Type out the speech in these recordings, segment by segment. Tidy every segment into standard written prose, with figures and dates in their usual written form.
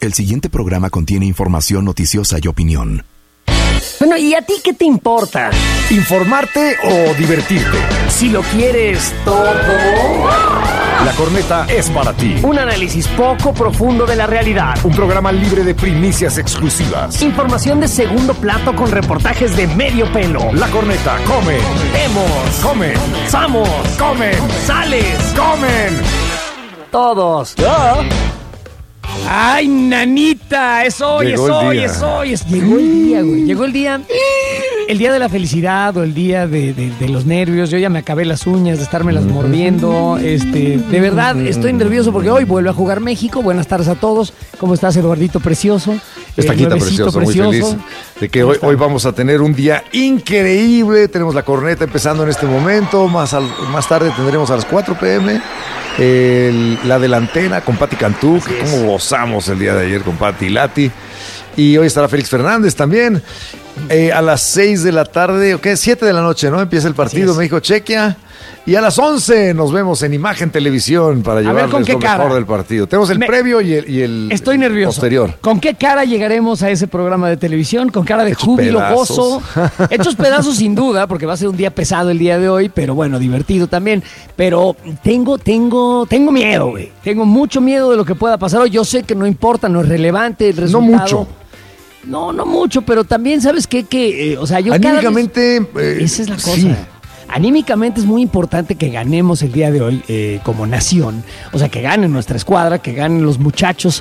El siguiente programa contiene información noticiosa y opinión. Bueno, ¿y a ti qué te importa? ¿Informarte o divertirte? Si lo quieres todo. La Corneta es para ti. Un análisis poco profundo de la realidad. Un programa libre de primicias exclusivas. Información de segundo plato con reportajes de medio pelo. La Corneta come. Vemos. Come. Samos. Comen. Sales. Comen. Todos. ¡Ay, nanita! Es hoy, es hoy, es hoy. Llegó el día, güey. Llegó el día. El día de la felicidad o el día de los nervios. Yo ya me acabé las uñas de estármelas mordiendo. De verdad, estoy nervioso porque hoy vuelve a jugar México. Buenas tardes a todos. ¿Cómo estás, Eduardito Precioso? Estaquita precioso, muy feliz de que hoy vamos a tener un día increíble. Tenemos la Corneta empezando en este momento. Más tarde tendremos a las 4 p.m. La de la antena con Pati Cantú, que cómo gozamos el día de ayer con Pati y Lati. Y hoy estará Félix Fernández también. A las 6 de la tarde, 7 de la noche, ¿no? Empieza el partido México-Chequia. Y a las 11 nos vemos en Imagen Televisión para llevarles lo mejor del partido. Tenemos el previo y el Estoy nervioso. Posterior. ¿Con qué cara llegaremos a ese programa de televisión? ¿Con cara de júbilo, gozo? Hechos pedazos sin duda, porque va a ser un día pesado el día de hoy, pero bueno, divertido también. Pero tengo miedo, güey. Tengo mucho miedo de lo que pueda pasar hoy. Yo sé que no importa, no es relevante el resultado. No mucho. No mucho, pero también, ¿sabes qué? O sea, yo anímicamente, esa es la cosa. Sí. Anímicamente es muy importante que ganemos el día de hoy como nación. O sea, que ganen nuestra escuadra, que ganen los muchachos.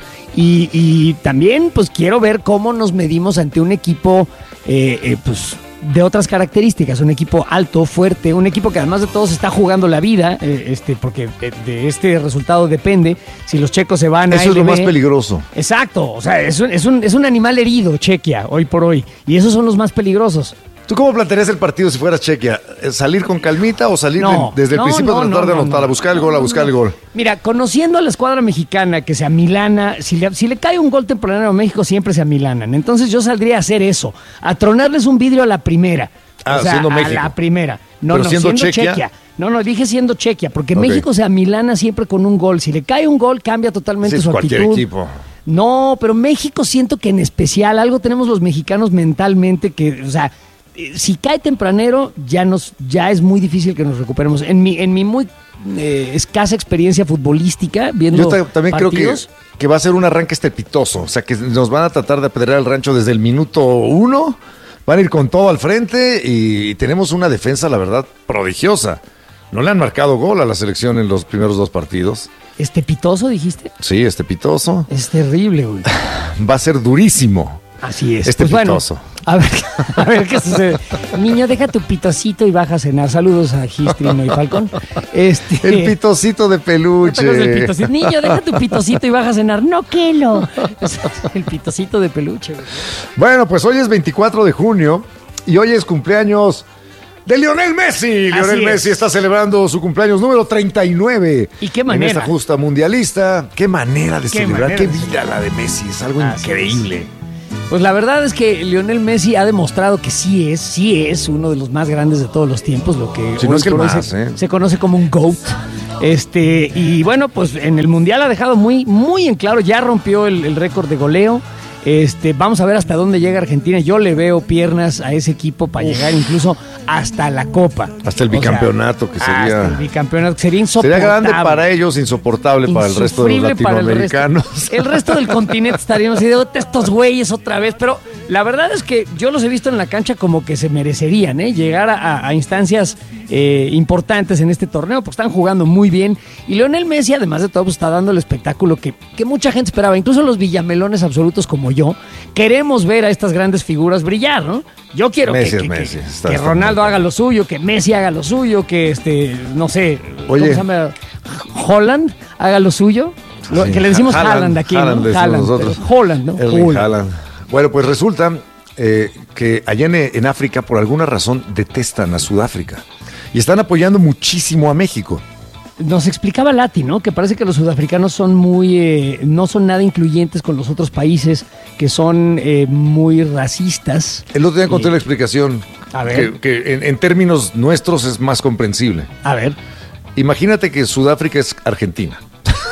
Y también, pues, quiero ver cómo nos medimos ante un equipo, pues, de otras características. Un equipo alto, fuerte, un equipo que además de todo se está jugando la vida, porque de este resultado depende si los checos se van a Eso es lo más peligroso. Exacto, o sea, es un animal herido, Chequia, hoy por hoy. Y esos son los más peligrosos. ¿Tú cómo plantearías el partido si fueras Chequia? ¿Salir con calmita o salir desde el principio tratar de anotar, a buscar el gol, a buscar el gol? Mira, conociendo a la escuadra mexicana que se amilana, si le cae un gol tempranero a México, siempre se amilanan. Entonces yo saldría a hacer eso, a tronarles un vidrio a la primera. O sea, siendo México. A la primera. No, siendo Chequia. No, dije siendo Chequia, porque México se amilana siempre con un gol. Si le cae un gol, cambia totalmente su actitud. Cualquier equipo. No, pero México siento que en especial, algo tenemos los mexicanos mentalmente que, o sea, si cae tempranero, ya es muy difícil que nos recuperemos. En mi muy escasa experiencia futbolística, viendo yo también partidos, creo que va a ser un arranque estrepitoso. O sea, que nos van a tratar de apedrear el rancho desde el minuto 1. Van a ir con todo al frente y tenemos una defensa, la verdad, prodigiosa. No le han marcado gol a la selección en los primeros 2 partidos. ¿Estrepitoso dijiste? Sí, estrepitoso. Es terrible, güey. Va a ser durísimo. Así es. Estrepitoso. Pues bueno, a ver qué sucede. Niño, deja tu pitocito y baja a cenar. Saludos a Gistrino y Falcón. El pitocito de peluche. ¿No te acuerdas del pitocito? Niño, deja tu pitocito y baja a cenar. No, Kelo. El pitocito de peluche, güey. Bueno, pues hoy es 24 de junio y hoy es cumpleaños de Lionel Messi. Lionel Messi está celebrando su cumpleaños número 39. ¿Y qué manera? En esta justa mundialista. Qué manera de celebrar. Qué vida la de Messi. Es algo increíble. Pues la verdad es que Lionel Messi ha demostrado que sí es uno de los más grandes de todos los tiempos, lo que si no es que el más, se conoce como un GOAT. Y bueno, pues en el Mundial ha dejado muy, muy en claro, ya rompió el récord de goleo. Vamos a ver hasta dónde llega Argentina. Yo le veo piernas a ese equipo para llegar incluso hasta la Copa. Hasta el bicampeonato, que sería. Hasta el bicampeonato, que sería insoportable. Sería grande para ellos, insoportable para el resto de los latinoamericanos. El resto del continente estaríamos así de estos güeyes otra vez. Pero la verdad es que yo los he visto en la cancha como que se merecerían llegar a instancias importantes en este torneo, porque están jugando muy bien. Y Lionel Messi, además de todo, pues, está dando el espectáculo que mucha gente esperaba. Incluso los villamelones absolutos como yo, queremos ver a estas grandes figuras brillar, ¿no? Yo quiero que Ronaldo haga lo suyo, que Messi haga lo suyo, que no sé, ¿cómo se llama? Holland haga lo suyo. Sí, que le decimos Haaland aquí, Haaland, ¿no? Haaland, nosotros. Holland, ¿no? Haaland. Bueno, pues resulta que allá en África, por alguna razón, detestan a Sudáfrica y están apoyando muchísimo a México. Nos explicaba Lati, ¿no? Que parece que los sudafricanos son no son nada incluyentes con los otros países, que son muy racistas. El otro día encontré la explicación, a ver. que en términos nuestros es más comprensible. A ver. Imagínate que Sudáfrica es Argentina.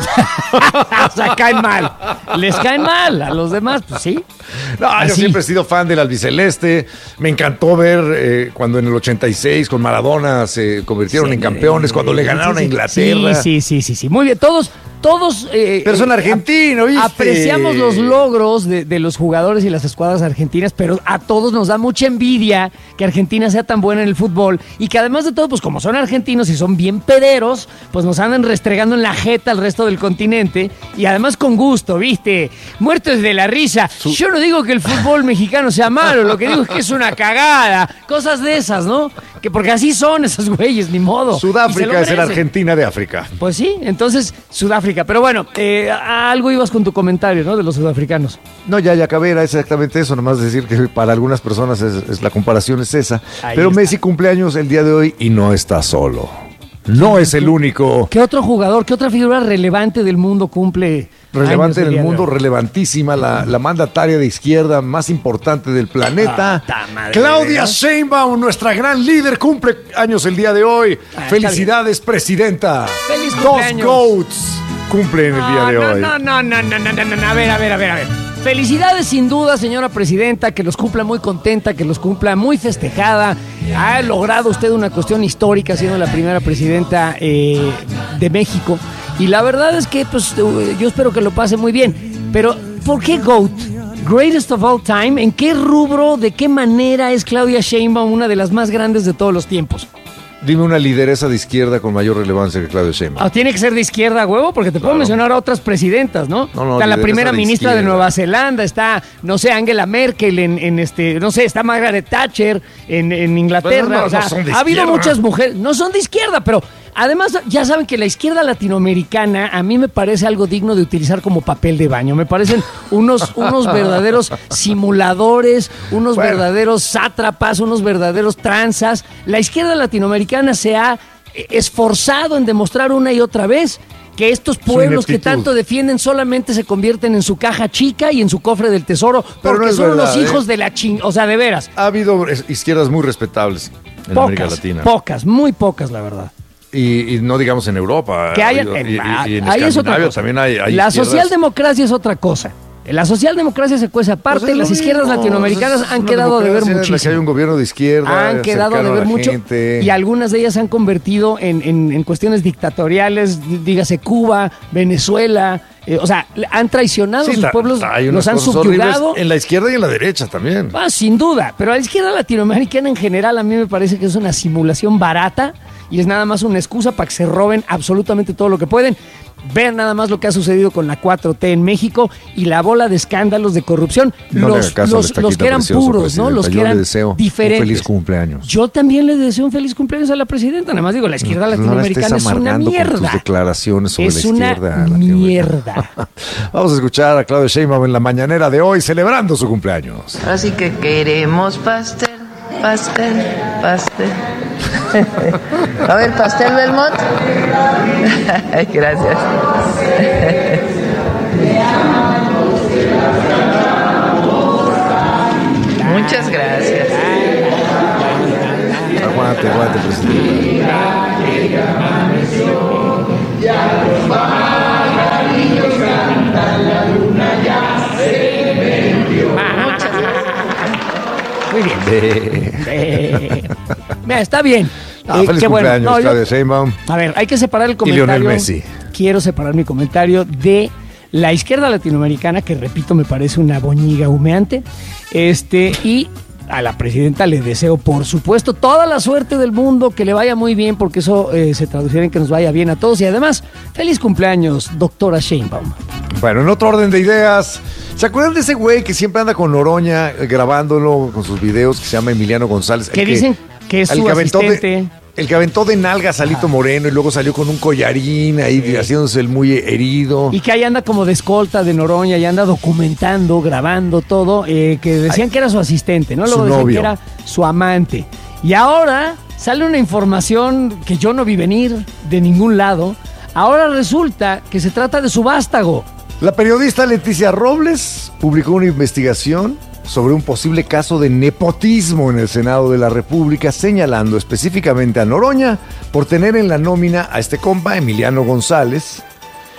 O sea, caen mal. Les caen mal a los demás, pues sí. No, Así. yo siempre he sido fan del albiceleste. Me encantó ver cuando en el 86 con Maradona se convirtieron en campeones, cuando le ganaron a Inglaterra. Sí. Muy bien, todos pero son argentinos, ¿viste? Apreciamos los logros de los jugadores y las escuadras argentinas, pero a todos nos da mucha envidia que Argentina sea tan buena en el fútbol y que además de todo, pues como son argentinos y son bien pederos, pues nos andan restregando en la jeta al resto del continente y además con gusto, ¿viste? Muertos de la risa. Yo no digo que el fútbol mexicano sea malo, lo que digo es que es una cagada, cosas de esas, ¿no? Que porque así son esos güeyes, ni modo. Sudáfrica es la Argentina de África. Pues sí, entonces Sudáfrica. Pero bueno, algo ibas con tu comentario, ¿no? De los sudafricanos. No, ya acabé, era exactamente eso, nomás decir que para algunas personas la comparación es esa. Ahí pero está. Messi cumpleaños el día de hoy y no está solo. No es el único. ¿Qué otro jugador, qué otra figura relevante del mundo cumple? Relevante en años el día de mundo, hoy? relevantísima, la mandataria de izquierda más importante del planeta. Ta madre, Claudia ¿verdad? Sheinbaum, nuestra gran líder, cumple años el día de hoy. Ah, Felicidades, presidenta. Feliz Dos cumpleaños. GOATs cumplen el día de hoy. No. A ver. Felicidades sin duda, señora presidenta, que los cumpla muy contenta, que los cumpla muy festejada. Ha logrado usted una cuestión histórica siendo la primera presidenta de México. Y la verdad es que pues yo espero que lo pase muy bien. Pero, ¿por qué GOAT? Greatest of all time. ¿En qué rubro, de qué manera es Claudia Sheinbaum una de las más grandes de todos los tiempos? Dime una lideresa de izquierda con mayor relevancia que Claudia Sheinbaum. Tiene que ser de izquierda, huevo, porque te puedo mencionar a otras presidentas, ¿no? No, está la lideresa primera de ministra de izquierda. Nueva Zelanda, está, no sé, Angela Merkel está Margaret Thatcher en Inglaterra. Bueno, no, o sea, no son de ha habido izquierda. muchas mujeres, no son de izquierda, pero además ya saben que la izquierda latinoamericana a mí me parece algo digno de utilizar como papel de baño. Me parecen unos verdaderos simuladores, unos Bueno. verdaderos sátrapas, unos verdaderos tranzas. La izquierda latinoamericana se ha esforzado en demostrar una y otra vez que estos pueblos que ineptitud. tanto defienden solamente se convierten en su caja chica y en su cofre del tesoro Pero porque no es son verdad, unos hijos de la o sea, de veras. Ha habido izquierdas muy respetables en América Latina. Pocas, muy pocas, la verdad. Y no digamos en Europa. Que haya, y en ahí es otra Escandinavia cosa. también hay la izquierdas. socialdemocracia es otra cosa. La socialdemocracia se cuece aparte, Pues es lo las izquierdas mismo, latinoamericanas es han una quedado de ver democracia en la muchísimo. que hay un gobierno de izquierda. Han quedado de cercano a ver la mucho gente. y algunas de ellas se han convertido en cuestiones dictatoriales, dígase Cuba, Venezuela, o sea, han traicionado a sus pueblos, hay unas los han cosas horribles subyugado. en la izquierda y en la derecha también. Sin duda, pero la izquierda latinoamericana en general a mí me parece que es una simulación barata y es nada más una excusa para que se roben absolutamente todo lo que pueden. Vean nada más lo que ha sucedido con la 4T en México y la bola de escándalos de corrupción. No le haga caso a la los estaquita que eran precioso, puros, ¿no? presidenta. Los que Yo le eran deseo diferentes. un feliz cumpleaños. Yo también le deseo un feliz cumpleaños a la presidenta. Nada más digo, la izquierda latinoamericana es una amargando con tus mierda. declaraciones sobre Es la una izquierda latinoamericana. mierda. Vamos a escuchar a Claudia Sheinbaum en la mañanera de hoy celebrando su cumpleaños. Así que queremos pastel. A ver, pastel Belmont. Ay, gracias. Muchas gracias. Aguante, presidente. Muy bien. Mira, está bien. Feliz qué bueno. cumpleaños, No, Claudia Sheinbaum. A ver, hay que separar el Y comentario. Lionel Messi. Quiero separar mi comentario de la izquierda latinoamericana, que repito, me parece una boñiga humeante. Y a la presidenta le deseo, por supuesto, toda la suerte del mundo, que le vaya muy bien, porque eso se traduciría en que nos vaya bien a todos. Y además, feliz cumpleaños, doctora Sheinbaum. Bueno, en otro orden de ideas, ¿se acuerdan de ese güey que siempre anda con Noroña grabándolo con sus videos, que se llama Emiliano González? Que dicen que es su asistente. El que aventó de nalga a Alito Moreno y luego salió con un collarín ahí haciéndose el muy herido. Y que ahí anda como de escolta de Noroña y anda documentando, grabando todo, que decían que era su asistente, ¿no? Luego Su decían novio. que era su amante. Y ahora sale una información que yo no vi venir de ningún lado. Ahora resulta que se trata de su vástago. La periodista Leticia Robles publicó una investigación sobre un posible caso de nepotismo en el Senado de la República, señalando específicamente a Noroña por tener en la nómina a este compa, Emiliano González,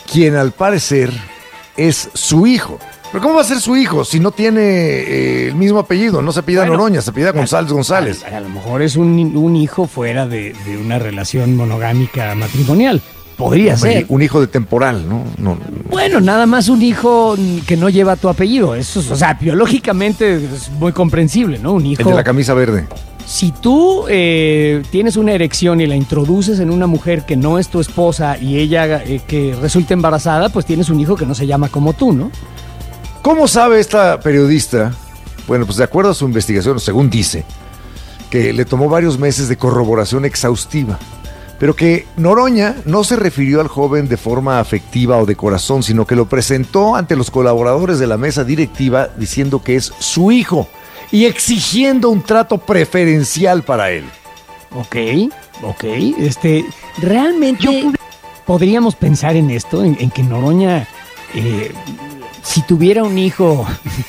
quien al parecer es su hijo. Pero ¿cómo va a ser su hijo si no tiene el mismo apellido? No se apellida Noroña, se apellida González. A lo mejor es un hijo fuera de una relación monogámica matrimonial. Podría ser. Un hijo de temporal, ¿no? Bueno, nada más un hijo que no lleva tu apellido. Eso es, o sea, biológicamente es muy comprensible, ¿no? Un hijo... El de la camisa verde. Si tú tienes una erección y la introduces en una mujer que no es tu esposa y ella que resulta embarazada, pues tienes un hijo que no se llama como tú, ¿no? ¿Cómo sabe esta periodista? Bueno, pues de acuerdo a su investigación, según dice, que le tomó varios meses de corroboración exhaustiva, pero que Noroña no se refirió al joven de forma afectiva o de corazón, sino que lo presentó ante los colaboradores de la mesa directiva diciendo que es su hijo y exigiendo un trato preferencial para él. Ok. Realmente podríamos pensar en esto, en que Noroña... si tuviera un hijo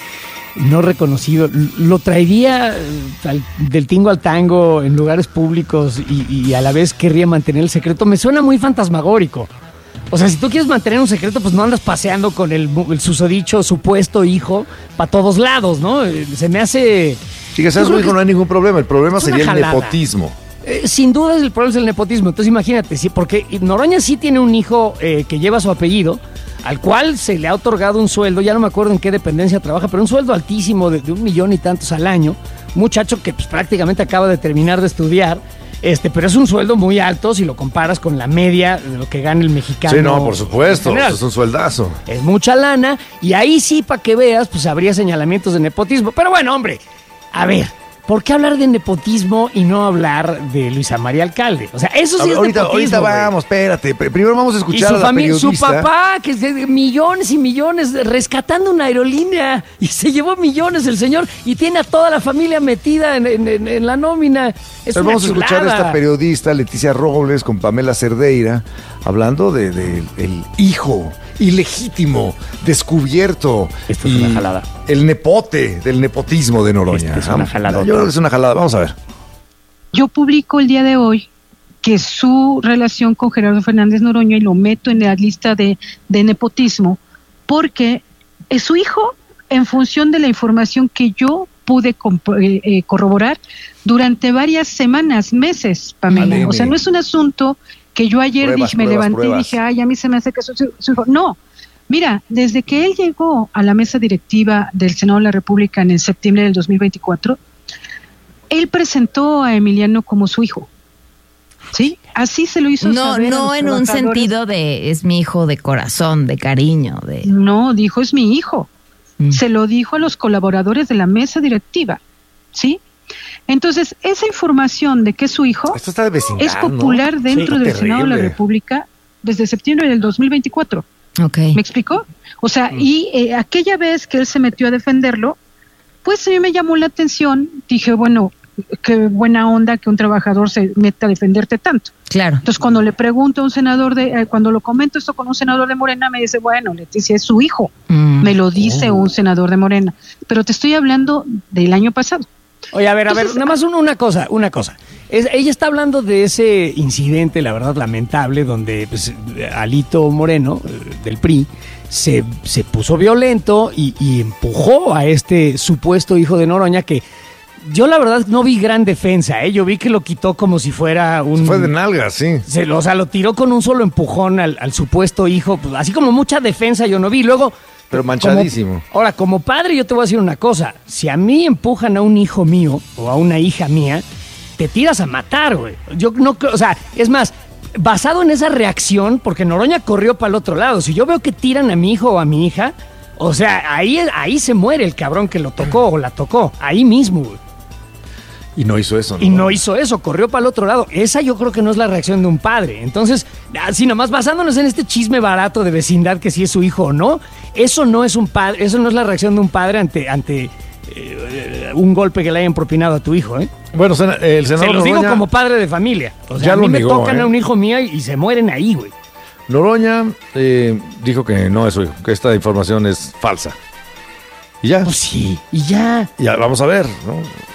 no reconocido, lo traería del tingo al tango en lugares públicos y a la vez querría mantener el secreto. Me suena muy fantasmagórico. O sea, si tú quieres mantener un secreto, pues no andas paseando con el susodicho supuesto hijo para todos lados, ¿no? Se me hace... Si que sea su hijo no hay ningún problema, el problema sería el nepotismo. Sin duda el problema es el nepotismo. Entonces imagínate, sí, porque Noroña sí tiene un hijo que lleva su apellido, al cual se le ha otorgado un sueldo, ya no me acuerdo en qué dependencia trabaja, pero un sueldo altísimo de 1 millón y tantos al año. Un muchacho que pues, prácticamente acaba de terminar de estudiar, pero es un sueldo muy alto si lo comparas con la media de lo que gana el mexicano. Sí, no, por supuesto, es un sueldazo. Es mucha lana, y ahí sí, para que veas, pues habría señalamientos de nepotismo. Pero bueno, hombre, a ver, ¿por qué hablar de nepotismo y no hablar de Luisa María Alcalde? O sea, eso sí es nepotismo. Ahorita vamos, espérate. Primero vamos a escuchar a la periodista. Su papá, que es de millones y millones, rescatando una aerolínea, y se llevó millones el señor, y tiene a toda la familia metida en la nómina. Pero vamos a escuchar a esta periodista, Leticia Robles, con Pamela Cerdeira, hablando del hijo ilegítimo, descubierto. Esto es una jalada. El nepote del nepotismo de Noroña. Es una jalada. Yo creo que es una jalada. Vamos a ver. Yo publico el día de hoy que su relación con Gerardo Fernández Noroña, y lo meto en la lista de nepotismo, porque es su hijo en función de la información que yo pude corroborar durante varias semanas, meses, Pamela. O sea, no es un asunto que yo ayer me levanté y dije, ay, a mí se me hace que su hijo. No, mira, desde que él llegó a la mesa directiva del Senado de la República en el septiembre del 2024, él presentó a Emiliano como su hijo. ¿Sí? Así se lo hizo saber a los en un sentido de es mi hijo de corazón, de cariño. No, dijo es mi hijo. Se lo dijo a los colaboradores de la mesa directiva. ¿Sí? Entonces, esa información de que es su hijo es popular, ¿no?, dentro del Senado de la República desde septiembre del 2024. Okay. ¿Me explicó? O sea, y aquella vez que él se metió a defenderlo, pues a mí me llamó la atención. Dije, bueno, qué buena onda que un trabajador se meta a defenderte tanto. Claro. Entonces, cuando le pregunto a un senador cuando lo comento esto con un senador de Morena, me dice, bueno, Leticia, es su hijo. Me lo dice un senador de Morena. Pero te estoy hablando del año pasado. Oye, a ver, nada más una cosa. Ella está hablando de ese incidente, la verdad, lamentable, donde pues, Alito Moreno, del PRI, se puso violento y empujó a este supuesto hijo de Noroña, que yo la verdad no vi gran defensa, yo vi que lo quitó como si fuera un... Fue de nalgas, sí. O sea, lo tiró con un solo empujón al supuesto hijo, pues, así como mucha defensa yo no vi. Luego... Pero manchadísimo. Como padre yo te voy a decir una cosa. Si a mí empujan a un hijo mío o a una hija mía, te tiras a matar, güey. Yo no creo, o sea, es más, basado en esa reacción, porque Noroña corrió para el otro lado. Si yo veo que tiran a mi hijo o a mi hija, o sea, ahí se muere el cabrón que lo tocó o la tocó. Ahí mismo, güey. Y no hizo eso, ¿no? Y no hizo eso, corrió para el otro lado. Esa yo creo que no es la reacción de un padre. Entonces, así nomás basándonos en este chisme barato de vecindad que si es su hijo o no, eso no es un padre, eso no es la reacción de un padre ante un golpe que le hayan propinado a tu hijo, ¿eh? Bueno, el senador se los digo Noroña, como padre de familia. O sea, ya a mí lo me negó, tocan a un hijo mío y se mueren ahí, güey. Noroña dijo que no es su hijo, que esta información es falsa. Y ya. Pues sí, y ya. Ya, vamos a ver, ¿no?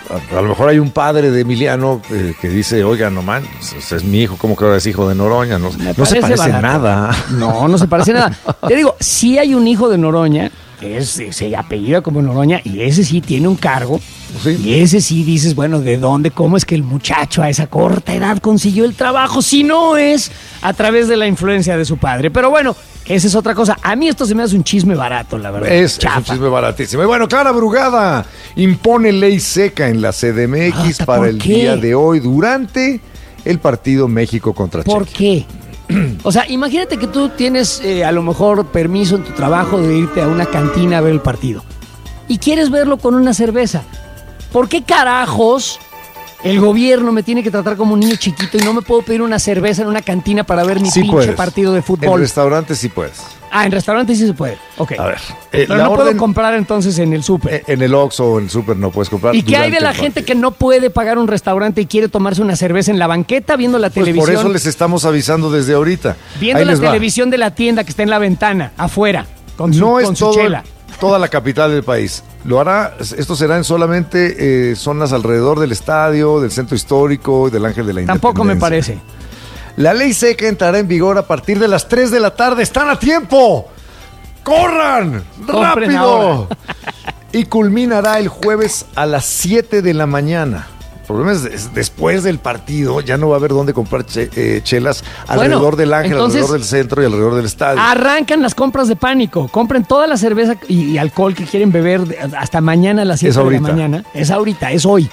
a lo mejor hay un padre de Emiliano que dice, oiga, no man, es mi hijo, ¿cómo que ahora es hijo de Noroña? No se parece nada. No se parece nada. Te digo, sí hay un hijo de Noroña, que se apellida como Noroña, y ese sí tiene un cargo. Sí. Y ese sí dices, bueno, ¿de dónde? ¿Cómo es que el muchacho a esa corta edad consiguió el trabajo? Si no es a través de la influencia de su padre. Pero bueno, esa es otra cosa. A mí esto se me hace un chisme barato, la verdad. Es un chisme baratísimo. Y bueno, Clara Brugada impone ley seca en la CDMX para el día de hoy durante el partido México contra Chequia. ¿Por qué? O sea, imagínate que tú tienes a lo mejor permiso en tu trabajo de irte a una cantina a ver el partido y quieres verlo con una cerveza. ¿Por qué carajos el gobierno me tiene que tratar como un niño chiquito y no me puedo pedir una cerveza en una cantina para ver mi pinche partido de fútbol? En restaurantes sí puedes. En restaurantes sí se puede. Ok. A ver. Pero no puedo comprar entonces en el súper. En el Oxxo o en el súper no puedes comprar. ¿Y qué hay de la gente que no puede pagar un restaurante y quiere tomarse una cerveza en la banqueta viendo la televisión? Por eso les estamos avisando desde ahorita. Viendo la televisión de la tienda que está en la ventana, afuera, con su chela. Toda la capital del país. Lo hará, esto será en solamente zonas alrededor del estadio, del centro histórico y del Ángel de la Independencia. Tampoco me parece. La ley seca entrará en vigor a partir de las 3 de la tarde. ¡Están a tiempo! ¡Corran! Compren ¡Rápido! ahora. Y culminará el jueves a las 7 de la mañana. El problema es después del partido ya no va a haber dónde comprar chelas alrededor del Ángel, entonces, alrededor del centro y alrededor del estadio. Arrancan las compras de pánico. Compren toda la cerveza y alcohol que quieren beber hasta mañana a las 7 de la mañana. Es ahorita, es hoy.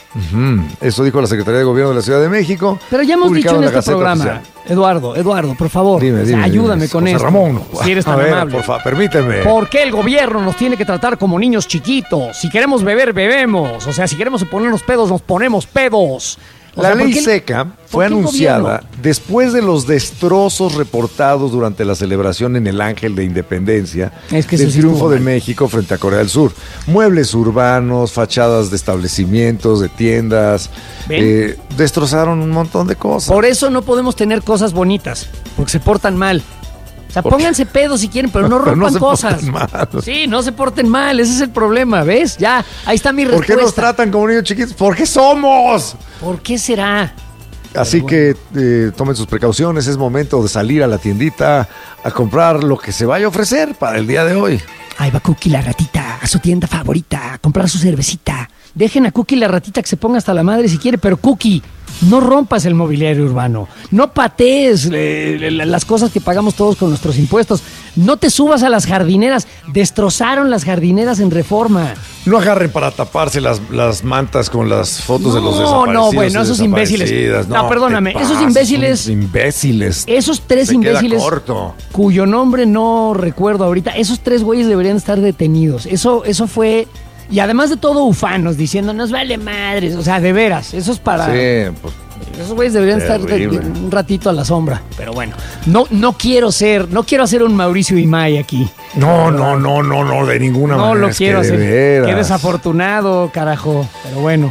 Eso dijo la Secretaría de Gobierno de la Ciudad de México. Pero ya hemos dicho en este programa, oficial. Eduardo, por favor, ayúdame con esto. Ramón, si eres tan amable. Por favor, permíteme. ¿Por qué el gobierno nos tiene que tratar como niños chiquitos? Si queremos beber, bebemos. O sea, si queremos ponernos pedos, nos ponemos pedos. La ley seca fue anunciada después de los destrozos reportados durante la celebración en el Ángel de Independencia del triunfo de México frente a Corea del Sur. Muebles urbanos, fachadas de establecimientos, de tiendas, destrozaron un montón de cosas. Por eso no podemos tener cosas bonitas, porque se portan mal. O sea, pónganse pedos si quieren, pero no rompan cosas. Sí, no se porten mal, ese es el problema, ¿ves? Ya, ahí está mi respuesta. ¿Por qué nos tratan como niños chiquitos? ¿Por qué somos? ¿Por qué será? Así que tomen sus precauciones, es momento de salir a la tiendita a comprar lo que se vaya a ofrecer para el día de hoy. Ahí va Cookie la ratita a su tienda favorita a comprar su cervecita. Dejen a Cookie la ratita que se ponga hasta la madre si quiere, pero Cookie, no rompas el mobiliario urbano, no patees las cosas que pagamos todos con nuestros impuestos, no te subas a las jardineras, destrozaron las jardineras en Reforma. No agarren para taparse las mantas con las fotos de los desaparecidos. No, bueno, esos imbéciles. No, perdóname, esos imbéciles. Esos tres imbéciles cuyo nombre no recuerdo ahorita, esos tres güeyes deberían estar detenidos. Eso fue... Y además de todo, ufanos, diciendo, nos vale madres. O sea, de veras, eso es para... Sí, pues... Esos güeyes deberían estar un ratito a la sombra. Pero bueno, no quiero hacer un Mauricio Imay aquí. No, de ninguna manera. No lo quiero hacer. Qué desafortunado, carajo. Pero bueno.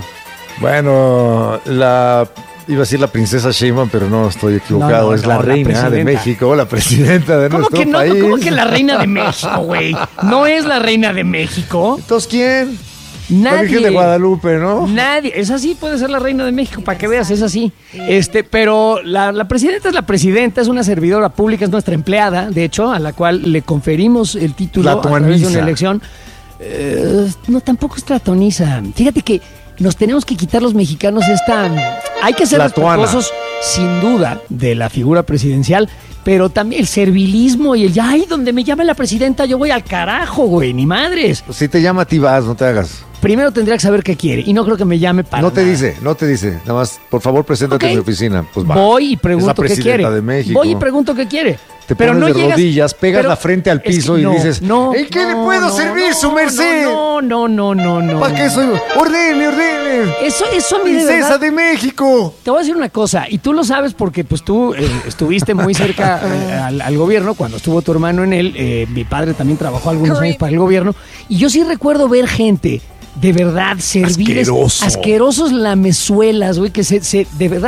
Bueno, iba a decir la princesa Sheinbaum, pero no estoy equivocado. Es la reina de México, la presidenta de nuestro país. ¿Cómo que la reina de México, güey? ¿No es la reina de México? ¿Entonces quién? Nadie. La Virgen de Guadalupe, ¿no? Nadie. Es así, puede ser la reina de México, para que veas, es así. Pero la presidenta es la presidenta, es una servidora pública, es nuestra empleada, de hecho, a la cual le conferimos el título a través de una elección. No, tampoco es tlatoniza. Fíjate que nos tenemos que quitar los mexicanos hay que ser respetuosos, sin duda, de la figura presidencial, pero también el servilismo y donde me llame la presidenta yo voy al carajo, güey, ni madres. Pues si te llama a ti vas, no te hagas. Primero tendría que saber qué quiere y no creo que me llame para No te dice, nada más, por favor, preséntate en mi oficina. Pues va. Voy y pregunto qué quiere. De México. Voy y pregunto qué quiere. Te pones de rodillas, pegas la frente al piso y dices, ¿en qué le puedo servir, su merced? No. ¿Para qué soy? Ordene. Eso a mí de verdad. Princesa de México. Te voy a decir una cosa, y tú lo sabes porque pues tú estuviste muy cerca al gobierno cuando estuvo tu hermano en él. Mi padre también trabajó algunos años para el gobierno. Y yo sí recuerdo ver gente de verdad serviles, asquerosos lamezuelas, güey, que de verdad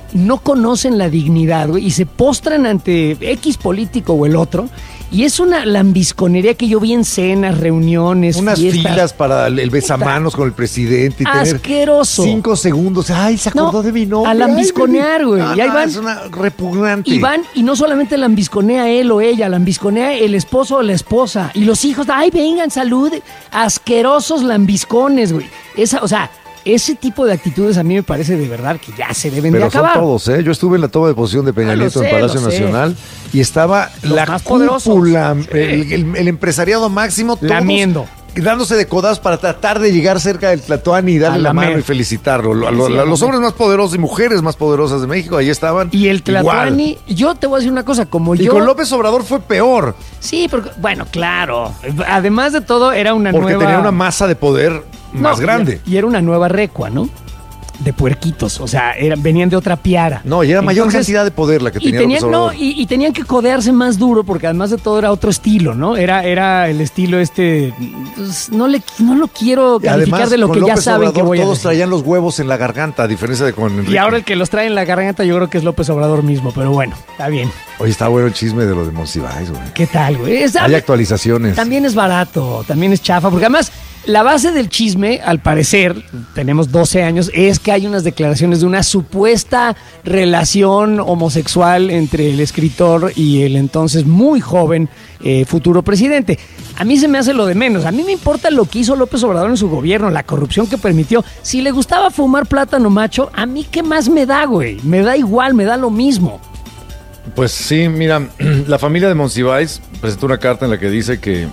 no conocen la dignidad, güey, y se postran ante X político o el otro. Y es una lambisconería que yo vi en cenas, reuniones, unas fiestas. filas para el besamanos con el presidente. Y asqueroso. Tener 5 segundos. Ay, se acordó de mi nombre. A lambisconear, güey. No, y ahí van. es una repugnante. Y van, y no solamente lambisconea él o ella, lambisconea el esposo o la esposa. Y los hijos, ay, vengan, salud. Asquerosos lambiscones, güey. Ese tipo de actitudes a mí me parece de verdad que ya se deben de acabar. Pero son todos, ¿eh? Yo estuve en la toma de posición de Peña Nieto en Palacio Nacional y estaba la cúpula, el empresariado máximo, todos lamiendo, dándose de codazos para tratar de llegar cerca del Tlatoani y darle la mano y felicitarlo. Los hombres más poderosos y mujeres más poderosas de México, ahí estaban. Y el Tlatoani, yo te voy a decir una cosa, y con López Obrador fue peor. Sí, porque, bueno, claro. Además de todo, era una nueva... Porque tenía una masa de poder más grande. Y era una nueva recua, ¿no? De puerquitos, o sea, venían de otra piara. No, y era mayor cantidad de poder la que tenía López Obrador. Y tenían que codearse más duro, porque además de todo era otro estilo, ¿no? Era el estilo pues, no lo quiero calificar además, de lo que López ya saben Obrador, que voy a decir. Todos traían los huevos en la garganta, a diferencia de con Enrique. Y ahora el que los trae en la garganta yo creo que es López Obrador mismo, pero bueno, está bien. Oye, está bueno el chisme de lo de Monsiváis, güey. ¿Qué tal, güey? Hay actualizaciones. También es barato, también es chafa, porque además la base del chisme, al parecer, tenemos 12 años, es que hay unas declaraciones de una supuesta relación homosexual entre el escritor y el entonces muy joven futuro presidente. A mí se me hace lo de menos. A mí me importa lo que hizo López Obrador en su gobierno, la corrupción que permitió. Si le gustaba fumar plátano macho, ¿a mí qué más me da, güey? Me da igual, me da lo mismo. Pues sí, mira, la familia de Monsiváis presentó una carta en la que dice que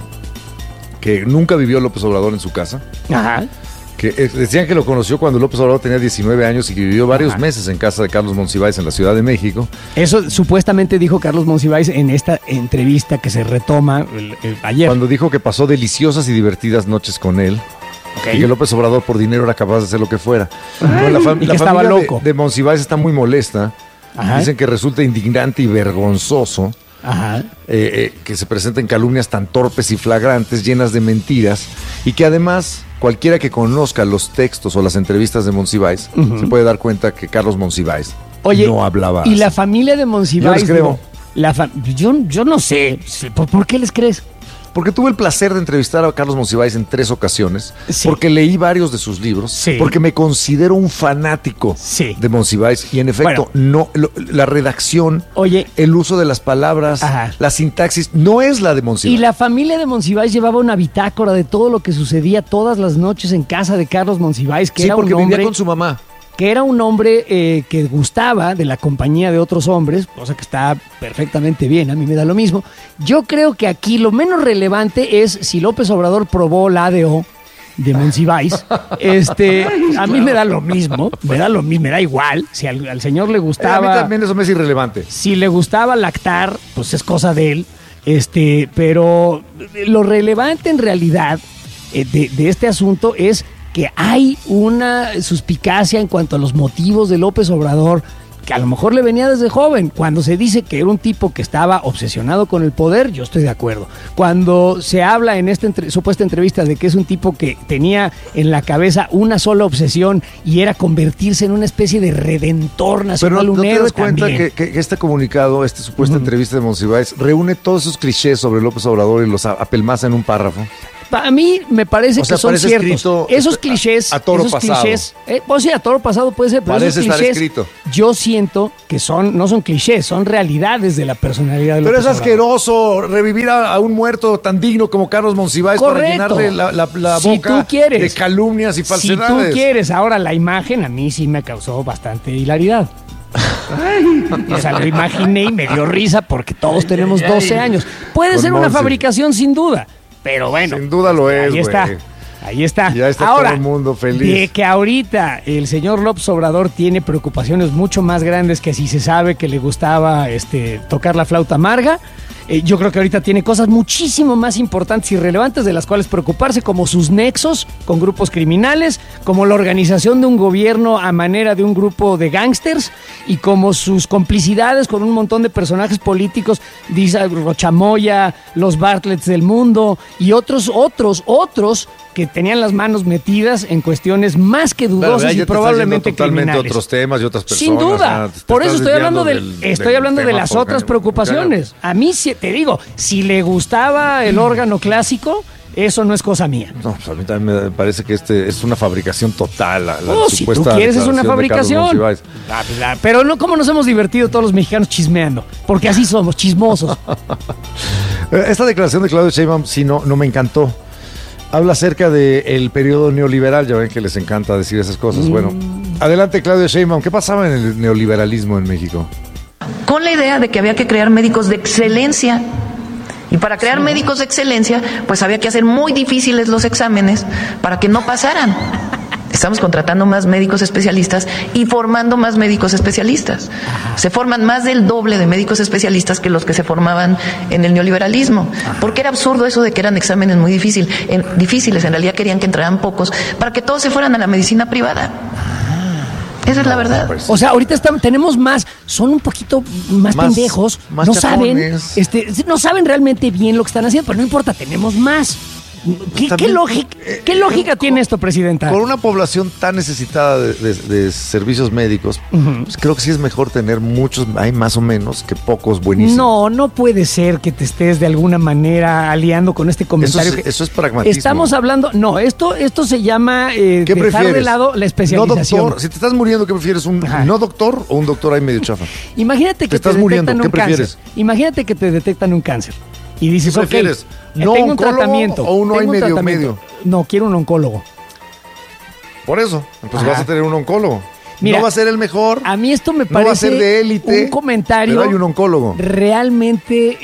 nunca vivió López Obrador en su casa. Ajá. Que decían que lo conoció cuando López Obrador tenía 19 años y que vivió varios meses en casa de Carlos Monsiváis en la Ciudad de México. Eso supuestamente dijo Carlos Monsiváis en esta entrevista que se retoma ayer. Cuando dijo que pasó deliciosas y divertidas noches con él. Okay. Y que López Obrador por dinero era capaz de hacer lo que fuera. La familia estaba loco. De Monsiváis está muy molesta. Ajá. Dicen que resulta indignante y vergonzoso. Ajá. Que se presenten calumnias tan torpes y flagrantes, llenas de mentiras, y que además cualquiera que conozca los textos o las entrevistas de Monsiváis se puede dar cuenta que Carlos Monsiváis no hablaba así. Y la familia de Monsiváis, yo les creo. Yo no sé, ¿por qué les crees? Porque tuve el placer de entrevistar a Carlos Monsiváis en 3 ocasiones, porque leí varios de sus libros, porque me considero un fanático de Monsiváis y en efecto, la redacción, el uso de las palabras, la sintaxis, no es la de Monsiváis. Y la familia de Monsiváis llevaba una bitácora de todo lo que sucedía todas las noches en casa de Carlos Monsiváis, que era un hombre... vivía con su mamá. Que era un hombre que gustaba de la compañía de otros hombres, cosa que está perfectamente bien, a mí me da lo mismo. Yo creo que aquí lo menos relevante es si López Obrador probó la ADO de Monsiváis. A mí me da lo mismo, me da igual. Si al señor le gustaba... A mí también eso me es irrelevante. Si le gustaba lactar, pues es cosa de él. Pero lo relevante en realidad de este asunto es que hay una suspicacia en cuanto a los motivos de López Obrador, que a lo mejor le venía desde joven. Cuando se dice que era un tipo que estaba obsesionado con el poder, yo estoy de acuerdo. Cuando se habla en esta supuesta entrevista de que es un tipo que tenía en la cabeza una sola obsesión y era convertirse en una especie de redentor nacional, pero un héroe. ¿No te das cuenta también que este comunicado, esta supuesta entrevista de Monsiváis, reúne todos esos clichés sobre López Obrador y los apelmaza en un párrafo? A mí me parece que son ciertos. Esos clichés. A toro pasado. Clichés, pues sí, a toro pasado puede ser, pero parece esos clichés, estar escrito. Yo siento que no son clichés, son realidades de la personalidad de López Pero es asqueroso revivir a un muerto tan digno como Carlos Monsiváis. Correcto. Para llenarle la boca de calumnias y falsedades. Si tú quieres. Ahora, la imagen a mí sí me causó bastante hilaridad. O sea, lo imaginé y me dio risa porque todos tenemos 12 años. Puede ser una fabricación sin duda. Pero bueno, sin duda lo es, ahí está. Ya está ahora, todo el mundo feliz. De que ahorita el señor López Obrador tiene preocupaciones mucho más grandes que si se sabe que le gustaba tocar la flauta amarga. Yo creo que ahorita tiene cosas muchísimo más importantes y relevantes de las cuales preocuparse, como sus nexos con grupos criminales, como la organización de un gobierno a manera de un grupo de gángsters y como sus complicidades con un montón de personajes políticos, dice Rochamoya, los Bartletts del mundo y otros que tenían las manos metidas en cuestiones más que dudosas y probablemente totalmente criminales. Otros temas y otras personas. Sin duda. Por eso estoy hablando de las otras preocupaciones. A mí, te digo, si le gustaba el órgano clásico, eso no es cosa mía. No, pues a mí también me parece que es una fabricación total. La si tú quieres es una fabricación. Pero no, ¿cómo nos hemos divertido todos los mexicanos chismeando? Porque así somos, chismosos. Esta declaración de Claudio Sheinbaum sí no me encantó. Habla acerca del periodo neoliberal, ya ven que les encanta decir esas cosas. Bueno, adelante Claudio Sheinbaum. ¿Qué pasaba en el neoliberalismo en México? Con la idea de que había que crear médicos de excelencia. Y para crear médicos de excelencia, pues había que hacer muy difíciles los exámenes para que no pasaran. Estamos contratando más médicos especialistas y formando más médicos especialistas. Se forman más del doble de médicos especialistas que los que se formaban en el neoliberalismo. Porque era absurdo eso de que eran exámenes muy difíciles. En realidad querían que entraran pocos para que todos se fueran a la medicina privada. Esa es la verdad. Pues, o sea, ahorita tenemos más, son un poquito más pendejos, más no chapones. no saben realmente bien lo que están haciendo, pero no importa, tenemos más. ¿Qué lógica tiene esto, presidenta? Con una población tan necesitada de servicios médicos, pues creo que sí es mejor tener muchos, hay más o menos, que pocos buenísimos. No puede ser que te estés de alguna manera aliando con este comentario. Eso es pragmatismo. Estamos hablando, esto se llama dejar de lado la especialización. No doctor, si te estás muriendo, ¿qué prefieres? ¿Un no doctor o un doctor ahí medio chafa? Imagínate que te detectan un cáncer. Imagínate que te detectan un cáncer. Y dices, ¿qué prefieres? Tengo un tratamiento. ¿O uno hay medio? No, quiero un oncólogo. Por eso, entonces vas a tener un oncólogo. Mira, no va a ser el mejor. A mí esto me parece no va a ser de élite, un comentario pero hay un oncólogo. Realmente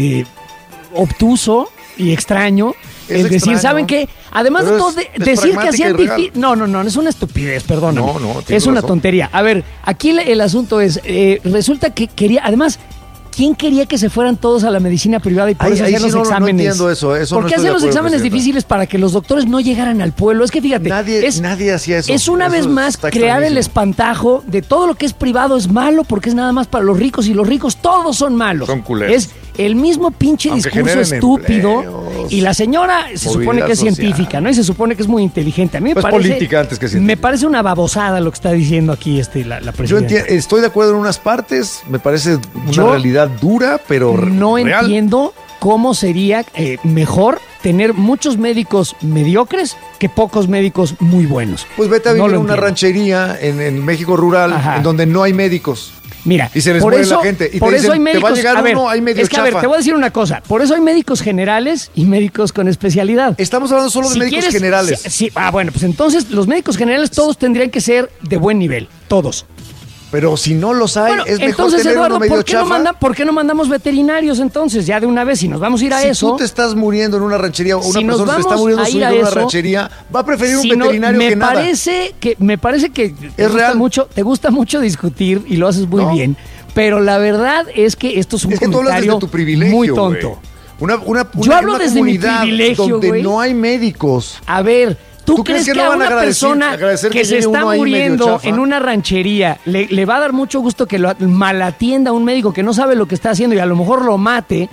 obtuso y extraño. Es decir, ¿saben qué? Además de todo, decir que hacían difícil. No, es una estupidez, perdóname. Es una tontería. A ver, aquí el asunto es, resulta que quería, además, ¿quién quería que se fueran todos a la medicina privada y por eso hacían los exámenes? No entiendo eso. ¿Por qué hacían los exámenes difíciles para que los doctores no llegaran al pueblo? Es que fíjate, nadie hacía eso. Es una vez más crear el espantajo de todo lo que es privado es malo porque es nada más para los ricos y los ricos todos son malos. Son culeros. Es el mismo pinche discurso estúpido. Empleos, y la señora se supone que es científica, ¿no? Y se supone que es muy inteligente. A mí me parece política antes que científica. Me parece una babosada lo que está diciendo aquí la presidenta. Yo estoy de acuerdo en unas partes, me parece una realidad dura, pero no real. Entiendo cómo sería mejor tener muchos médicos mediocres que pocos médicos muy buenos. Pues vete a vivir en una ranchería en México rural, en donde no hay médicos. Mira, y se les muere la gente. Y por te eso dicen, hay médicos. Te va a llegar uno, hay medio chafa. A ver, te voy a decir una cosa. Por eso hay médicos generales y médicos con especialidad. Estamos hablando solo de médicos generales. Bueno, pues entonces los médicos generales todos tendrían que ser de buen nivel. Todos. Pero si no los hay, es mejor entonces, tener Eduardo, uno medio chafa. ¿por qué no mandamos veterinarios entonces? Ya de una vez, si nos vamos a ir a eso. Si tú te estás muriendo en una ranchería o una persona se está muriendo su hijo en una ranchería, va a preferir un veterinario que nada. Me parece que te gusta mucho discutir y lo haces muy bien. Pero la verdad es que esto es un comentario tú hablas desde tu privilegio, muy tonto. Yo hablo desde mi privilegio, donde no hay médicos. A ver, ¿tú crees que a una persona que se está muriendo en una ranchería le va a dar mucho gusto que lo malatienda a un médico que no sabe lo que está haciendo y a lo mejor lo mate?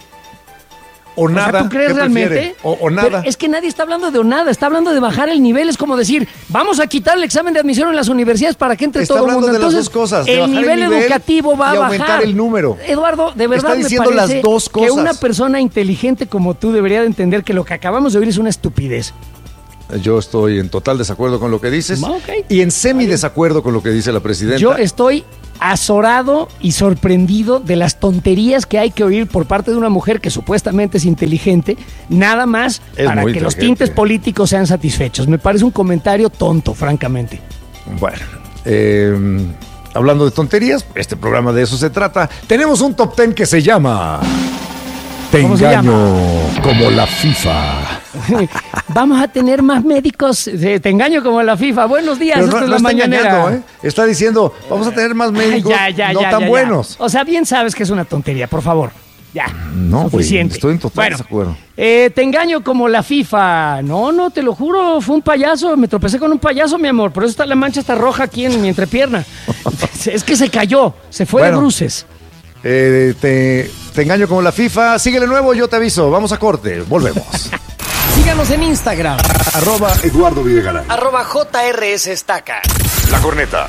O nada. ¿Tú crees realmente? O nada. Pero es que nadie está hablando de nada, está hablando de bajar el nivel. Es como decir, vamos a quitar el examen de admisión en las universidades para que entre todo el mundo. Entonces, las dos cosas, el nivel educativo va a bajar. Aumentar el número. Eduardo, de verdad me parece las dos cosas. Que una persona inteligente como tú debería de entender que lo que acabamos de oír es una estupidez. Yo estoy en total desacuerdo con lo que dices y en semi-desacuerdo con lo que dice la presidenta. Yo estoy azorado y sorprendido de las tonterías que hay que oír por parte de una mujer que supuestamente es inteligente, nada más para que los tintes políticos sean satisfechos. Me parece un comentario tonto, francamente. Bueno, hablando de tonterías, este programa de eso se trata. Tenemos un top 10 que se llama... Te engaño como la FIFA. Vamos a tener más médicos. Te engaño como la FIFA. Buenos días. Pero no, la mañanera. Está diciendo, vamos a tener más médicos tan buenos. O sea, bien sabes que es una tontería, por favor. Ya. No, suficiente. Estoy en total desacuerdo. Te engaño como la FIFA. No, te lo juro, fue un payaso. Me tropecé con un payaso, mi amor. Por eso la mancha está roja aquí en mi entrepierna. Es que se cayó, se fue de bruces. Te engaño como la FIFA. Síguele nuevo, yo te aviso. Vamos a corte, volvemos. Síganos en Instagram. @Eduardo Videgaray. @JRS Estaca. La Corneta.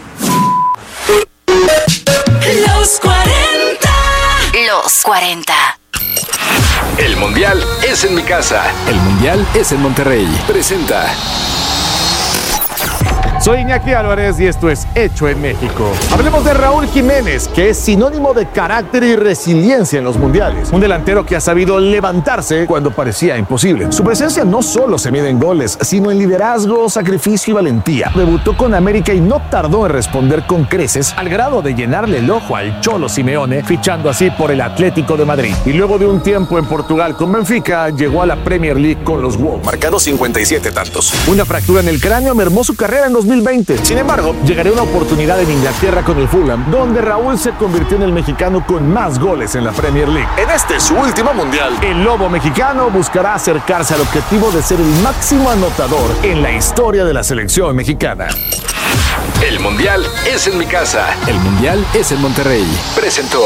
Los 40. Los 40. El Mundial es en mi casa. El Mundial es en Monterrey. Presenta. Soy Iñaki Álvarez y esto es Hecho en México. Hablemos de Raúl Jiménez, que es sinónimo de carácter y resiliencia en los mundiales. Un delantero que ha sabido levantarse cuando parecía imposible. Su presencia no solo se mide en goles, sino en liderazgo, sacrificio y valentía. Debutó con América y no tardó en responder con creces, al grado de llenarle el ojo al Cholo Simeone, fichando así por el Atlético de Madrid. Y luego de un tiempo en Portugal con Benfica, llegó a la Premier League con los Wolves. Marcado 57 tantos. Una fractura en el cráneo mermó su carrera en 2020. Sin embargo, llegaría una oportunidad en Inglaterra con el Fulham, donde Raúl se convirtió en el mexicano con más goles en la Premier League. En este su último mundial, el lobo mexicano buscará acercarse al objetivo de ser el máximo anotador en la historia de la selección mexicana. el Mundial es en mi casa. El Mundial es en Monterrey. Presentó.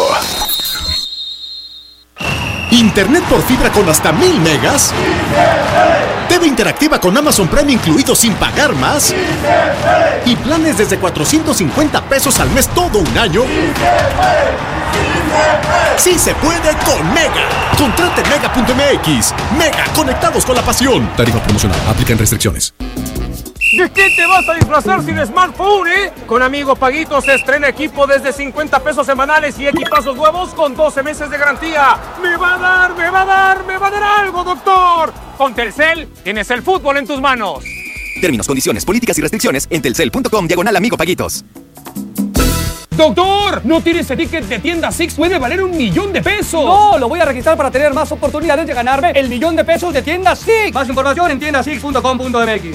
Internet por fibra con hasta 1000 megas. TV interactiva con Amazon Prime incluido sin pagar más. Y planes desde 450 pesos al mes todo un año. Sí se puede con Mega. Contrate Mega.mx. Mega, conectados con la pasión. Tarifa promocional. Aplican restricciones. ¿De qué te vas a disfrazar sin smartphone, Con Amigo Paguito se estrena equipo desde 50 pesos semanales y equipazos nuevos con 12 meses de garantía. ¡Me va a dar algo, doctor! Con Telcel tienes el fútbol en tus manos. Términos, condiciones, políticas y restricciones en telcel.com/Amigo Paguitos. ¡Doctor! ¿No tienes el ticket de tienda Six? ¡Puede valer $1,000,000! No, lo voy a registrar para tener más oportunidades de ganarme el $1,000,000 de tienda Six. Más información en tiendasix.com.mx.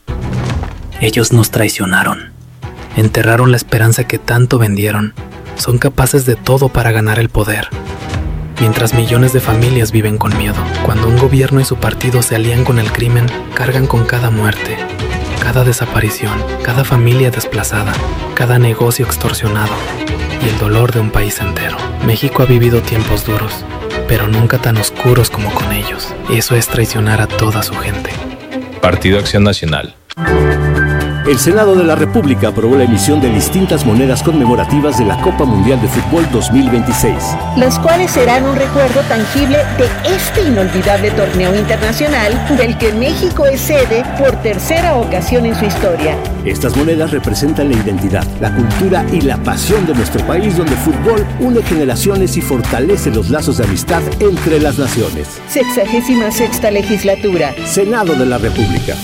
Ellos nos traicionaron. Enterraron la esperanza que tanto vendieron. Son capaces de todo para ganar el poder. Mientras millones de familias viven con miedo. Cuando un gobierno y su partido se alían con el crimen, cargan con cada muerte, cada desaparición, cada familia desplazada, cada negocio extorsionado y el dolor de un país entero. México ha vivido tiempos duros, pero nunca tan oscuros como con ellos. Eso es traicionar a toda su gente. Partido Acción Nacional. El Senado de la República aprobó la emisión de distintas monedas conmemorativas de la Copa Mundial de Fútbol 2026. Las cuales serán un recuerdo tangible de este inolvidable torneo internacional del que México es sede por tercera ocasión en su historia. Estas monedas representan la identidad, la cultura y la pasión de nuestro país, donde el fútbol une generaciones y fortalece los lazos de amistad entre las naciones. 66ª legislatura. Senado de la República.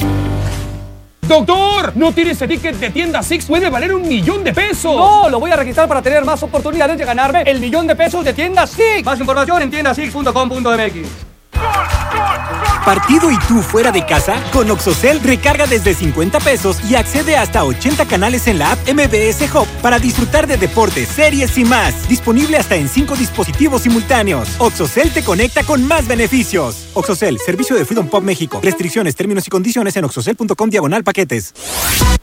¡Doctor! ¿No tienes el ticket de tienda Six? ¡Puede valer $1,000,000! No, lo voy a registrar para tener más oportunidades de ganarme el $1,000,000 de tienda Six. Más información en tiendasix.com.mx. ¿Partido y tú fuera de casa? Con Oxocel recarga desde 50 pesos y accede hasta 80 canales en la app MBS Hub para disfrutar de deportes, series y más. Disponible hasta en 5 dispositivos simultáneos. Oxocel te conecta con más beneficios. Oxocel, servicio de Freedom Pop México. Restricciones, términos y condiciones en oxocel.com/paquetes.